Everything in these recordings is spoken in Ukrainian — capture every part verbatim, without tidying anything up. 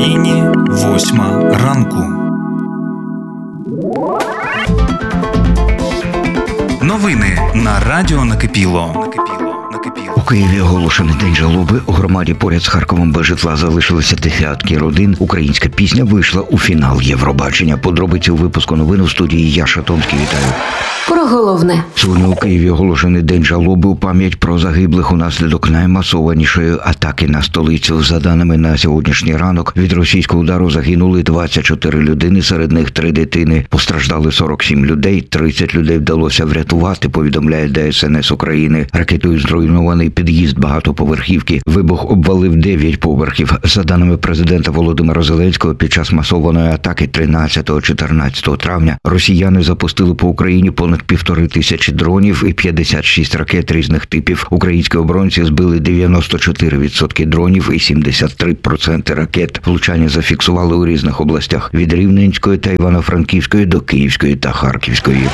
Україні восьма ранку. Новини на радіо Накипіло. У Києві оголошений день жалоби. У громаді поряд з Харковом без житла залишилися десятки родин. Українська пісня вийшла у фінал Євробачення. Подробиці у випуску новин у студії я, Шатомський. Вітаю. Про головне. Сьогодні у Києві оголошений день жалоби у пам'ять про загиблих унаслідок наймасованішої атаки на столицю. За даними на сьогоднішній ранок, від російського удару загинули двадцять чотири людини, серед них три дитини. Постраждали сорок сім людей, тридцять людей вдалося врятувати, повідомляє Де Ес Ен Ес України. Ракетою зруйнований під'їзд багатоповерхівки. Вибух обвалив дев'ять поверхів. За даними президента Володимира Зеленського, під час масованої атаки тринадцятого-чотирнадцятого травня росіяни запустили по Україні понад півтори тисячі дронів і п'ятдесят шість ракет різних типів. Українські оборонці збили дев'яносто чотири відсотки дронів і сімдесят три відсотки ракет. Влучання зафіксували у різних областях – від Рівненської та Івано-Франківської до Київської та Харківської.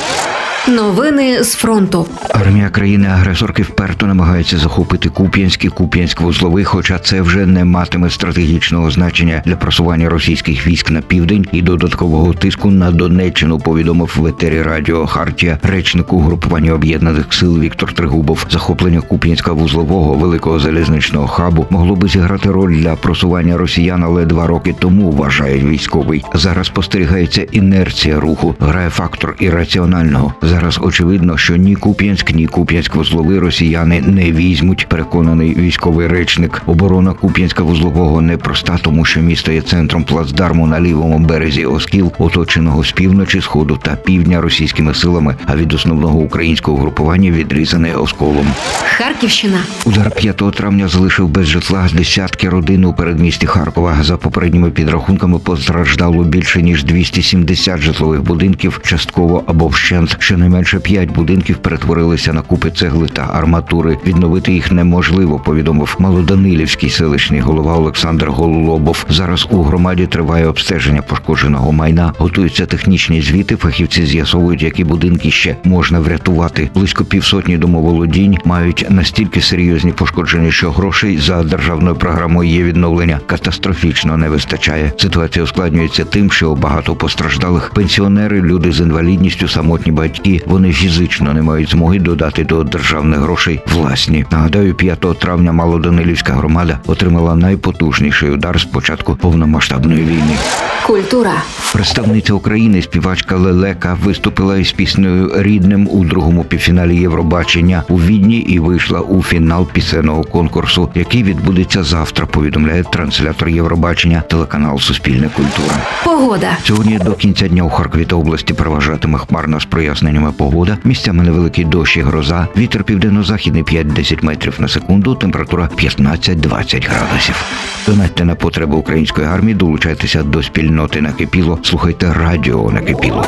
Новини з фронту. Армія країни-агресорки вперто намагається захопити Куп'янськ і Куп'янськ-Вузловий, хоча це вже не матиме стратегічного значення для просування російських військ на південь і додаткового тиску на Донеччину, повідомив в етері радіо «Хартія» речник угрупування об'єднаних сил Віктор Тригубов. Захоплення Куп'янська-Вузлового, великого залізничного хабу, могло би зіграти роль для просування росіян, але два роки тому, вважає військовий. Зараз спостерігається інерція руху, грає фактор ірраціонального. Зараз очевидно, що ні Куп'янськ, ні Куп'янськ-Вузловий росіяни не візьмуть, переконаний військовий речник. Оборона Куп'янська-Вузлового непроста, тому що місто є центром плацдарму на лівому березі Оскіл, оточеного з півночі, сходу та півдня російськими силами, а від основного українського групування відрізаний осколом. Харківщина. Удар п'ятого травня залишив без житла десятки родин у передмісті Харкова. За попередніми підрахунками постраждало більше ніж двісті сімдесят житлових будинків, частково або вщент. Щонайменше п'ять будинків перетворилися на купи цегли та арматури. Відновити їх неможливо, повідомив Малоданилівський селищний голова Олександр Гололобов. Зараз у громаді триває обстеження пошкодженого майна. Готуються технічні звіти, фахівці з'ясовують, які будинки ще можна врятувати. Близько півсотні домоволодінь мають настільки серйозні пошкодження, що грошей за державною програмою «Є відновлення» катастрофічно не вистачає. Ситуація ускладнюється тим, що багато постраждалих пенсіонери, люди з інвалідністю, самотні батьки, вони фізично не мають змоги додати до державних грошей власні. Нагадаю, п'ятого травня Малоданилівська громада отримала найпотужніший удар з початку повномасштабної війни. Культура. Представниця України, співачка Лелека, виступила із піснею «Рідним» у другому півфіналі Євробачення у Відні і вийшла у фінал пісенного конкурсу, який відбудеться завтра, повідомляє транслятор Євробачення телеканал «Суспільне культура». Погода. Сьогодні до кінця дня у Харкові та області переважатиме хмарна з проясненнями погода, місцями невеликий дощ і гроза, вітер південно-західний п'ять-десять метрів на секунду, температура п'ятнадцять-двадцять градусів. Донатьте на потреби української армії, долучайтеся до спільноти Накипіло, слухайте радіо Накипіло.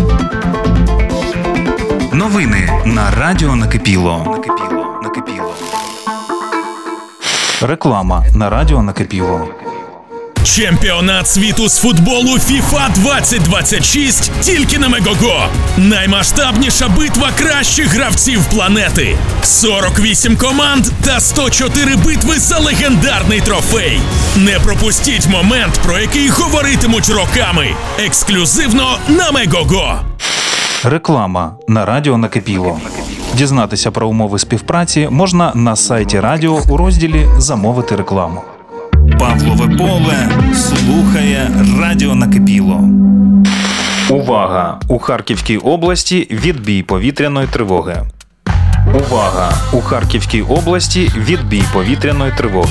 Новини на радіо Накипіло. Накипіло. Накипіло. Реклама на радіо Накипіло. Чемпіонат світу з футболу фіфа двадцять двадцять шість тільки на Мегого. Наймасштабніша битва кращих гравців планети. сорок вісім команд та сто чотири битви за легендарний трофей. Не пропустіть момент, про який говоритимуть роками. Ексклюзивно на Мегого. Реклама на радіо Накипіло. Дізнатися про умови співпраці можна на сайті радіо у розділі «Замовити рекламу». Павлове поле слухає радіо Накипіло. Увага! У Харківській області відбій повітряної тривоги. Увага! У Харківській області відбій повітряної тривоги.